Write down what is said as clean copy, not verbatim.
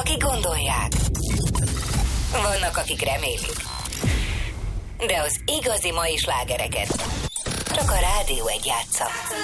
akik gondolják. Vannak, akik remélik. De az igazi mai slágereket csak a Rádió 1 játsza.